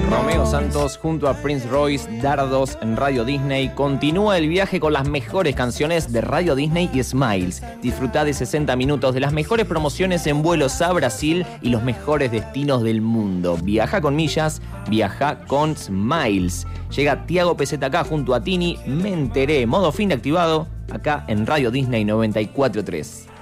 Romeo Santos junto a Prince Royce, Dardos en Radio Disney. Continúa el viaje con las mejores canciones de Radio Disney y Smiles. Disfrutá de 60 minutos de las mejores promociones en vuelos a Brasil y los mejores destinos del mundo. Viaja con millas, viaja con Smiles. Llega Tiago PZK junto a Tini. Me enteré, modo fin de activado, acá en Radio Disney 94.3.